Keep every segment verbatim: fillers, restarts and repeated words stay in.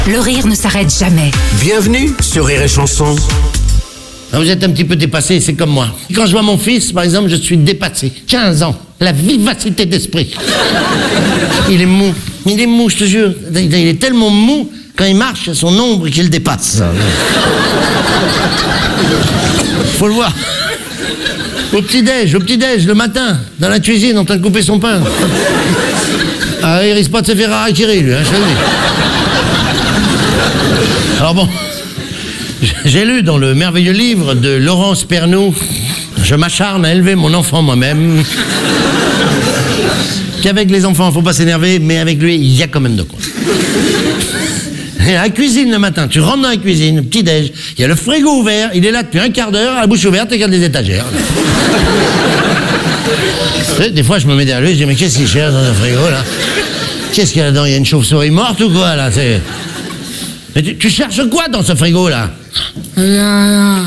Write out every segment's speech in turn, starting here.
Le rire ne s'arrête jamais. Bienvenue sur Rire et Chanson. Vous êtes un petit peu dépassé, c'est comme moi. Quand je vois mon fils, par exemple, je suis dépassé. quinze ans, la vivacité d'esprit. Il est mou, il est mou, je te jure. Il est tellement mou, quand il marche, il y a son ombre qui le dépasse. Faut le voir. Au petit-déj, au petit-déj, le matin, dans la cuisine, en train de couper son pain. Ah, il risque pas de se faire harakiri, lui, hein, je te le dis. Alors bon, j'ai lu dans le merveilleux livre de Laurence Pernou, je m'acharne à élever mon enfant moi-même, qu'avec les enfants, faut pas s'énerver, mais avec lui, il y a quand même de quoi. Et à la cuisine le matin, tu rentres dans la cuisine, petit-déj, il y a le frigo ouvert, il est là depuis un quart d'heure, à la bouche ouverte, il regarde les étagères. Des fois, je me mets derrière lui, je dis, mais qu'est-ce qu'il cherche dans le frigo, là? Qu'est-ce qu'il y a là-dedans? Il y a une chauve-souris morte ou quoi, là? C'est... Mais tu, tu cherches quoi dans ce frigo-là? Rien,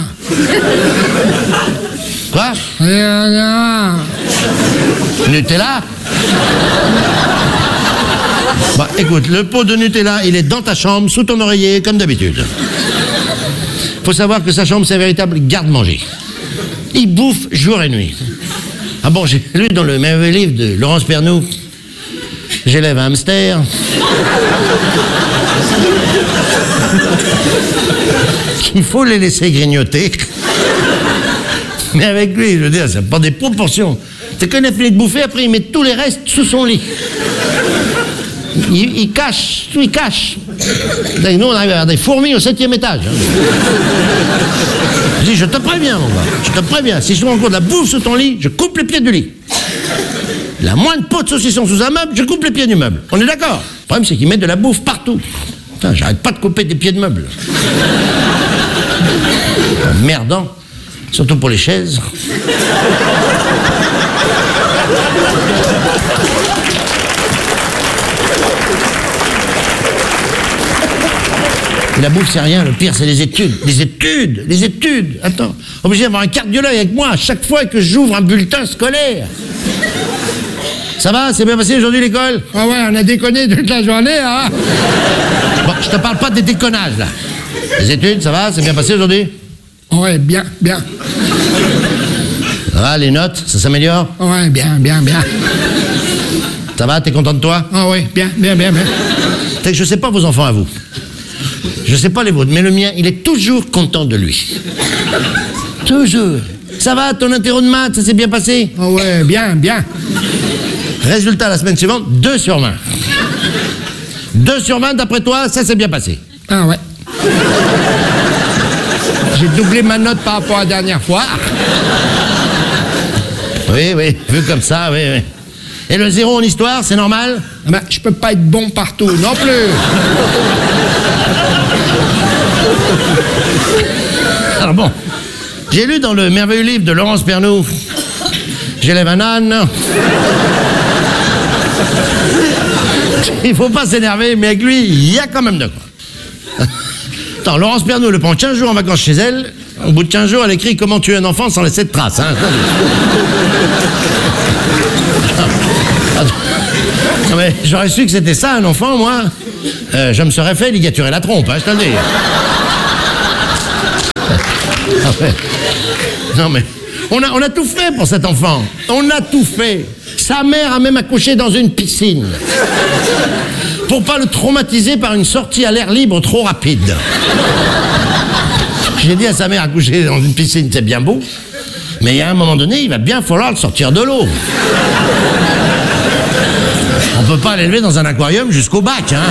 Quoi? rien, rien. Nutella? Bah, écoute, le pot de Nutella, il est dans ta chambre, sous ton oreiller, comme d'habitude. Faut savoir que sa chambre, c'est un véritable garde-manger. Il bouffe jour et nuit. Ah bon, j'ai lu dans le merveilleux livre de Laurence Pernou, j'élève un hamster. Il faut les laisser grignoter. Mais avec lui, je veux dire, ça prend des proportions. C'est qu'on a fini de bouffer, après il met tous les restes sous son lit. Il, il cache, tout il cache. Nous, on arrive à avoir des fourmis au septième étage. Je dis, je te préviens, mon gars, je te préviens. Si je trouve encore de la bouffe sous ton lit, je coupe les pieds du lit. La moindre pot de saucisson sous un meuble, je coupe les pieds du meuble. On est d'accord? Le problème, c'est qu'ils mettent de la bouffe partout. Putain, j'arrête pas de couper des pieds de meuble. Merdant, surtout pour les chaises. Et la bouffe, c'est rien. Le pire, c'est les études. Les études, les études. Attends, obligé d'avoir un cardiologue avec moi à chaque fois que j'ouvre un bulletin scolaire. Ça va? C'est bien passé aujourd'hui l'école? Ah ouais, on a déconné toute la journée, hein. Bon, je te parle pas des déconnages, là. Les études, ça va? C'est bien passé aujourd'hui? Ouais, bien, bien. Ça va, les notes, ça s'améliore? Ouais, bien, bien, bien. Ça va, t'es content de toi? Ah ouais, bien, bien, bien, bien. T'sais que je sais pas vos enfants à vous. Je sais pas les vôtres, mais le mien, il est toujours content de lui. Toujours. Ça va, ton interro de maths, ça s'est bien passé? Ah ouais, bien, bien. Résultat, la semaine suivante, deux sur vingt. deux sur vingt, d'après toi, ça s'est bien passé. Ah ouais. J'ai doublé ma note par rapport à la dernière fois. Oui, oui, vu comme ça, oui, oui. Et le zéro en histoire, c'est normal? Ben, je peux pas être bon partout, non plus. Alors bon, j'ai lu dans le merveilleux livre de Laurence Pernou, j'élève un âne. Il faut pas s'énerver, mais avec lui, il y a quand même de quoi. Attends, Laurence Pernou le prend quinze jours en vacances chez elle. Au bout de quinze jours, elle écrit « Comment tuer un enfant sans laisser de traces ». Hein. Non mais j'aurais su que c'était ça, un enfant, moi. Euh, je me serais fait ligaturer la trompe, hein, je te le dis. Ah ouais. Non mais, on a, on a tout fait pour cet enfant. On a tout fait. Sa mère a même accouché dans une piscine. Pour pas le traumatiser par une sortie à l'air libre trop rapide. J'ai dit à sa mère, accoucher dans une piscine, c'est bien beau. Mais à un moment donné, il va bien falloir le sortir de l'eau. On peut pas l'élever dans un aquarium jusqu'au bac, hein.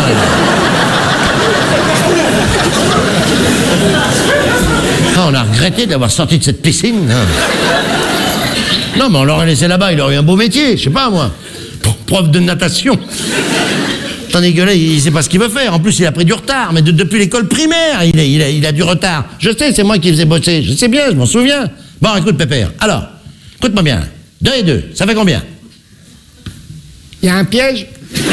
Ah, on a regretté de l'avoir sorti de cette piscine. Hein. Non, mais on l'aurait laissé là-bas, il aurait eu un beau métier, je sais pas moi. Prof de natation. Tandis que là, il sait pas ce qu'il veut faire. En plus, il a pris du retard, mais de, depuis l'école primaire, il a, il, a, il a du retard. Je sais, c'est moi qui faisais bosser. Je sais bien, je m'en souviens. Bon, écoute, Pépère, alors, écoute-moi bien. Deux et deux, ça fait combien? Il y a un piège?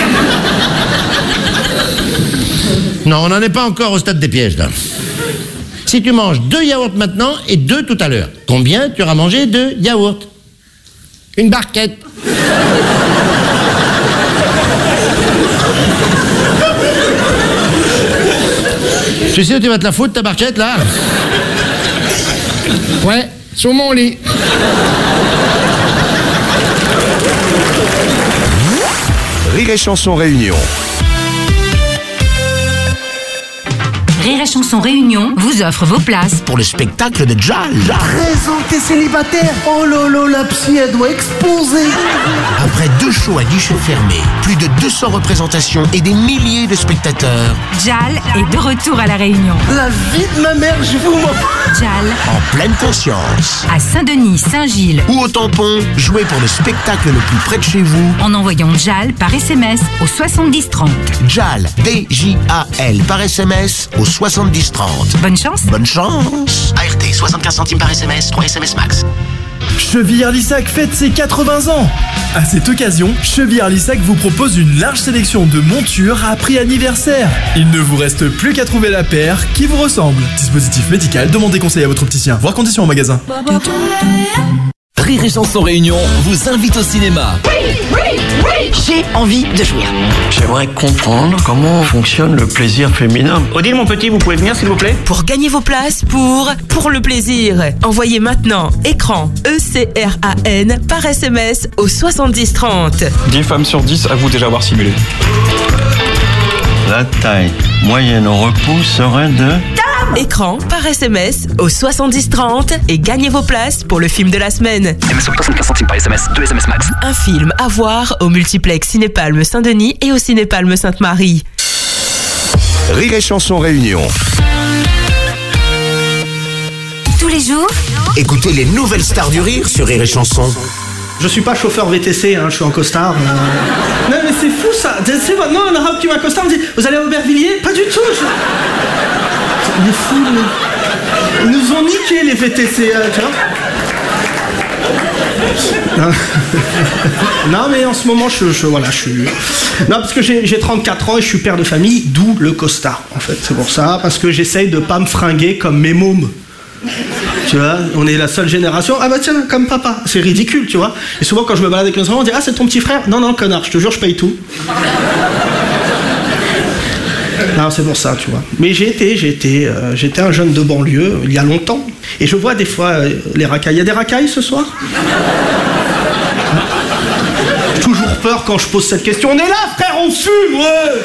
Non, on n'en est pas encore au stade des pièges, là. Si tu manges deux yaourts maintenant et deux tout à l'heure, combien tu auras mangé de yaourts? Une barquette. Tu sais où tu vas te la foutre, ta barquette, là? Ouais, sur mon lit. Rire et Chanson Réunion. Rire et Chanson Réunion vous offre vos places Pour le spectacle de Jal. Raison, t'es célibataire. Oh lolo, la psy, elle doit exploser. Après deux shows à guichet fermé, plus de deux cents représentations et des milliers de spectateurs, Jal est de retour à La Réunion. La vie de ma mère, je vous m'en... Jal en pleine conscience. à Saint-Denis, Saint-Gilles. Ou au tampon, jouez pour le spectacle le plus près de chez vous. En envoyant Jal par S M S au soixante-dix trente. Jal, D J A L, par S M S au soixante-dix trente. Bonne chance. Bonne chance. A R T, soixante-quinze centimes par S M S, trois S M S max. Chevillard-Lissac fête ses quatre-vingts ans. À cette occasion, Chevillard-Lissac vous propose une large sélection de montures à prix anniversaire. Il ne vous reste plus qu'à trouver la paire qui vous ressemble. Dispositif médical, demandez conseil à votre opticien. Voir conditions en magasin. Rire et Chanson Réunion vous invite au cinéma. J'ai envie de jouir. J'aimerais comprendre comment fonctionne le plaisir féminin. Odile, mon petit, vous pouvez venir s'il vous plaît? Pour gagner vos places pour Pour le plaisir, envoyez maintenant écran E C R A N par S M S au soixante-dix trente. dix femmes sur dix avouent déjà avoir simulé. La taille moyenne au repos serait de... Écran par S M S au soixante-dix trente et gagnez vos places pour le film de la semaine. M S O soixante-quinze centimes par S M S, deux S M S max. Un film à voir au multiplex Cinépalme Saint-Denis et au Cinépalme Sainte-Marie. Rire et Chanson Réunion. Tous les jours, Écoutez les nouvelles stars du rire sur Rire et Chanson. Je suis pas chauffeur V T C, hein, je suis en costard. euh. Non mais c'est fou ça. C'est maintenant un arabe qui m'a costard me dit vous allez à Aubervilliers? Pas du tout. Je... Il est fou, lui. Ils nous ont niqué les V T C, euh, tu vois. Non. Non mais en ce moment je, je voilà je suis. Non parce que j'ai j'ai trente-quatre ans et je suis père de famille, d'où le costard en fait. C'est pour ça, parce que j'essaye de pas me fringuer comme mes mômes. Tu vois, on est la seule génération. Ah bah tiens, comme papa, c'est ridicule, tu vois. Et souvent quand je me balade avec mes enfants, on dit ah c'est ton petit frère. Non non connard, je te jure je paye tout. Non c'est pour ça, tu vois. Mais j'ai été, j'ai été, euh, j'étais un jeune de banlieue il y a longtemps. Et je vois des fois euh, les racailles. Il y a des racailles ce soir? J'ai toujours peur quand je pose cette question. On est là frère, on fume, ouais.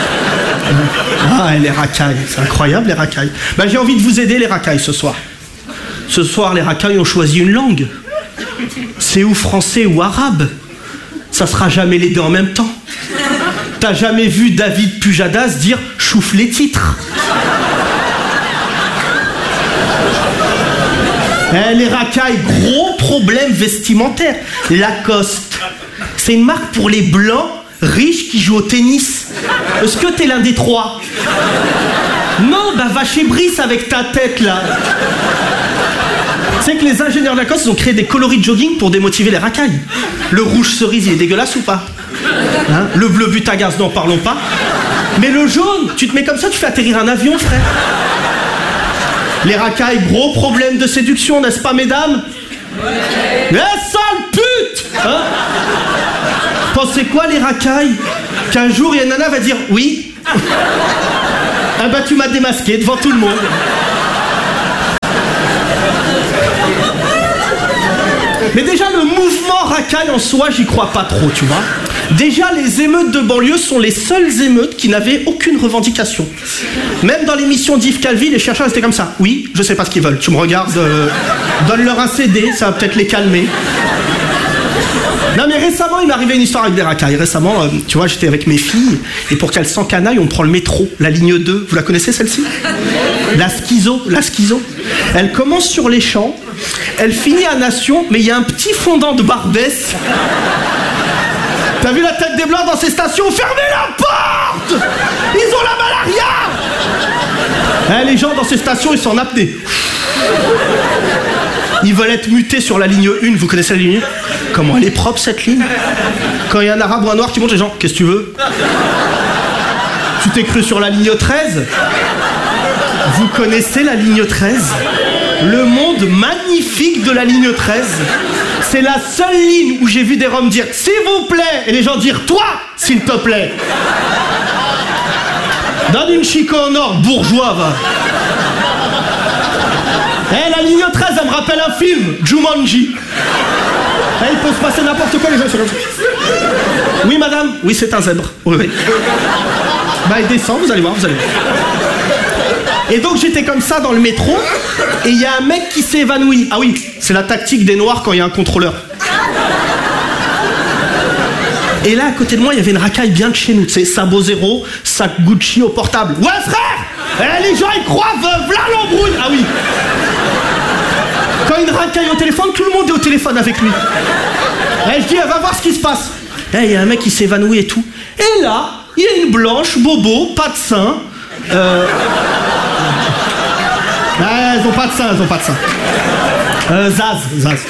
Ah les racailles, c'est incroyable les racailles. Bah j'ai envie de vous aider les racailles ce soir. Ce soir les racailles ont choisi une langue. C'est ou français ou arabe. Ça sera jamais les deux en même temps. T'as jamais vu David Pujadas dire « chouffe les titres » Eh, les racailles, gros problème vestimentaire. Lacoste, c'est une marque pour les blancs riches qui jouent au tennis. Est-ce que t'es l'un des trois? Non, bah va chez Brice avec ta tête là. Tu sais que les ingénieurs Lacoste ils ont créé des coloris de jogging pour démotiver les racailles. Le rouge cerise, il est dégueulasse ou pas? Hein? Le bleu but à gaz, n'en parlons pas. Mais le jaune, tu te mets comme ça, tu fais atterrir un avion, frère. Les racailles, gros problème de séduction, n'est-ce pas, mesdames? Ouais. La sale pute, hein? Pensez quoi, les racailles? Qu'un jour, il y a une nana va dire oui. Ah bah tu m'as démasqué devant tout le monde. Mais déjà, le mouvement racaille en soi, j'y crois pas trop, tu vois. Déjà, les émeutes de banlieue sont les seules émeutes qui n'avaient aucune revendication. Même dans l'émission d'Yves Calvi, les chercheurs étaient comme ça. Oui, je sais pas ce qu'ils veulent. Tu me regardes, euh, donne-leur un C D, ça va peut-être les calmer. Non mais récemment, il m'est arrivé une histoire avec des racailles. Récemment, euh, tu vois, j'étais avec mes filles, et pour qu'elles s'encanaillent, on prend le métro, la ligne deux. Vous la connaissez, celle-ci? La schizo, la schizo. Elle commence sur les champs, elle finit à Nation, mais il y a un petit fondant de Barbès. T'as vu la tête des Blancs dans ces stations? Fermez la porte! Ils ont la malaria! Hein, les gens dans ces stations, ils sont en apnée. Ils veulent être mutés sur la ligne un. Vous connaissez la ligne un? Comment elle est propre, cette ligne? Quand il y a un arabe ou un noir qui monte, les gens, qu'est-ce que tu veux? Tu t'es cru sur la ligne treize? Vous connaissez la ligne treize? Le monde magnifique de la ligne treize. C'est la seule ligne où j'ai vu des Roms dire « S'il vous plaît » et les gens dire « Toi, s'il te plaît ». Donne une chico en or, bourgeois, va. Eh, la ligne treize, elle me rappelle un film, Jumanji. Eh, il peut se passer n'importe quoi, les gens sont comme ça. Oui, madame. Oui, c'est un zèbre. Oui, oui. Bah, il descend, vous allez voir, vous allez voir. Et donc, j'étais comme ça dans le métro, et il y a un mec qui s'est évanoui. Ah oui, c'est la tactique des Noirs quand il y a un contrôleur. Et là, à côté de moi, il y avait une racaille bien de chez nous, tu sais, sabot zéro, sac Gucci au portable. Ouais, frère, eh, les gens, ils croient, v'là l'embrouille. Ah oui. Quand il racaille au téléphone, tout le monde est au téléphone avec lui. Et je dis, va voir ce qui se passe. Et il y a un mec qui s'est évanoui et tout. Et là, il y a une blanche, bobo, pas de sein. Euh... Ah, elles ont pas de sein, elles ont pas de sein. Euh, Zaz, Zaz.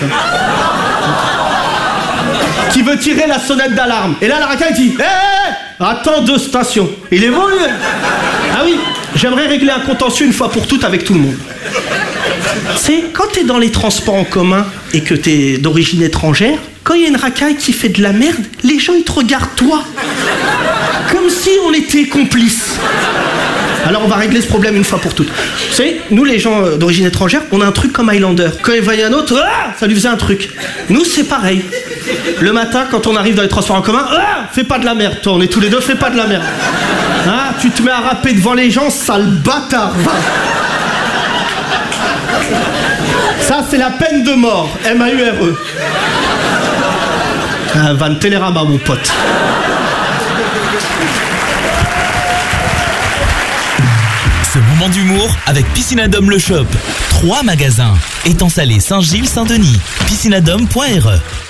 Qui veut tirer la sonnette d'alarme. Et là, la racaille dit, hé, hey, attends deux stations. Il est bon, lui. Ah oui, j'aimerais régler un contentieux une fois pour toutes avec tout le monde. C'est quand t'es dans les transports en commun et que t'es d'origine étrangère, quand il y a une racaille qui fait de la merde, les gens ils te regardent toi. Comme si on était complices. Alors on va régler ce problème une fois pour toutes. Vous savez, nous les gens d'origine étrangère, on a un truc comme Highlander. Quand il va y a un autre, ah, ça lui faisait un truc. Nous c'est pareil. Le matin, quand on arrive dans les transports en commun, ah, fais pas de la merde, toi, on est tous les deux, fais pas de la merde. Hein, tu te mets à rapper devant les gens, sale bâtard. Ça, c'est la peine de mort. M A U R E. Un van Télérama, mon pote. Ce moment d'humour avec Piscinadome Le Shop. Trois magasins. Étang Salé, Saint-Gilles, Saint-Denis. piscinadome point R E.